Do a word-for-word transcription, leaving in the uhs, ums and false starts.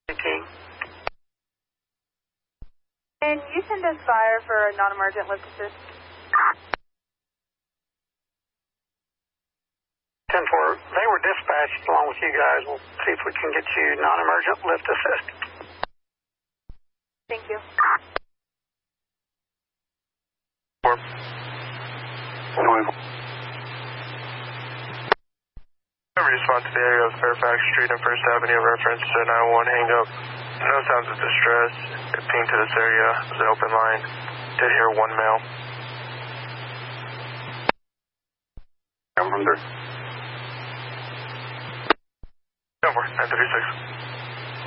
Team. And you send us fire for a non-emergent lift assist? ten four, they were dispatched along with you guys. We'll see if we can get you non-emergent lift assist. Thank you. Four. Response to the area of Fairfax Street and First Avenue, reference to nine one one hang up. No sounds of distress. It pinged to this area. It's an open line. Did hear one male. I'm under.